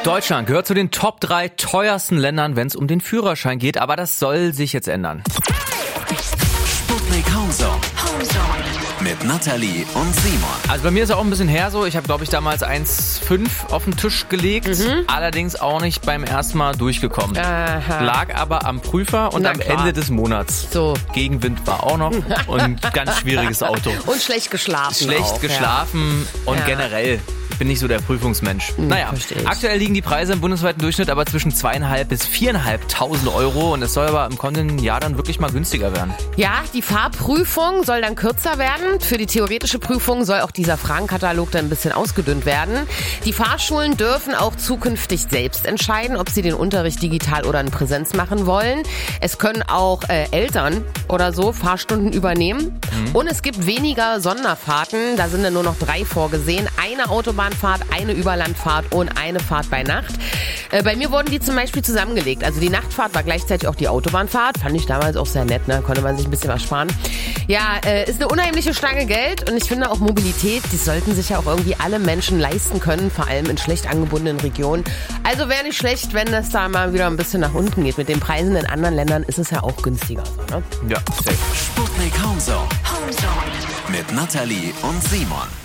Deutschland gehört zu den Top 3 teuersten Ländern, wenn es um den Führerschein geht, aber das soll sich jetzt ändern. Sputnik Homezone. Mit Nathalie und Simon. Also bei mir ist es auch ein bisschen her so. Ich habe, glaube ich, damals 1,5 auf den Tisch gelegt. Allerdings auch nicht beim ersten Mal durchgekommen. Aha. Lag aber am Prüfer und am Ende des Monats. So. Gegenwind war auch noch und ganz schwieriges Auto. Und schlecht geschlafen. Schlecht geschlafen und generell. Ich bin nicht so der Prüfungsmensch. Naja, aktuell liegen die Preise im bundesweiten Durchschnitt aber zwischen 2.500 bis 4.500 Euro und es soll aber im kommenden Jahr dann wirklich mal günstiger werden. Ja, die Fahrprüfung soll dann kürzer werden. Für die theoretische Prüfung soll auch dieser Fragenkatalog dann ein bisschen ausgedünnt werden. Die Fahrschulen dürfen auch zukünftig selbst entscheiden, ob sie den Unterricht digital oder in Präsenz machen wollen. Es können auch Eltern oder so Fahrstunden übernehmen. Und es gibt weniger Sonderfahrten. Da sind dann nur noch 3 vorgesehen. Eine Autobahnfahrt, eine Überlandfahrt und eine Fahrt bei Nacht. Bei mir wurden die zum Beispiel zusammengelegt. Also die Nachtfahrt war gleichzeitig auch die Autobahnfahrt. Fand ich damals auch sehr nett, ne? Konnte man sich ein bisschen was sparen. Ja, ist eine unheimliche Stange Geld und ich finde auch Mobilität, die sollten sich ja auch irgendwie alle Menschen leisten können, vor allem in schlecht angebundenen Regionen. Also wäre nicht schlecht, wenn das da mal wieder ein bisschen nach unten geht. Mit den Preisen in anderen Ländern ist es ja auch günstiger. So, ne? Ja, safe. Sputnik Homezone. Mit Nathalie und Simon.